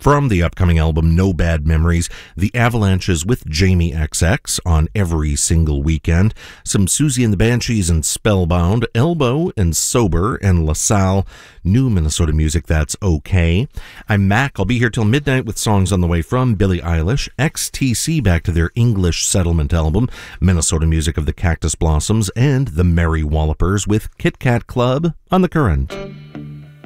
From the upcoming album No Bad Memories, The Avalanches with Jamie XX on every single weekend, some Susie and the Banshees and Spellbound, Elbow and Sober and LaSalle, new Minnesota music that's okay. I'm Mac. I'll be here till midnight with songs on the way from Billie Eilish, XTC back to their English Settlement album, Minnesota music of the Cactus Blossoms, and the Merry Wallopers with Kit Kat Club on The Current.